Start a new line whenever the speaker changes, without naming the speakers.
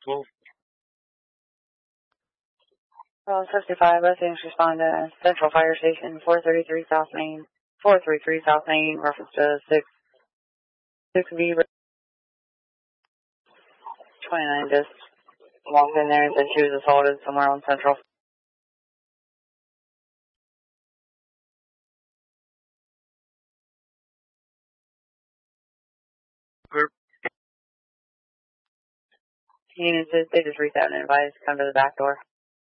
Well, 55, Lessings respond to Central Fire Station, 433 South Main, 433 South Main, reference to 6V 29 just walked in there and said she was assaulted somewhere on Central. Units, they just reached out and advised to come to the back door.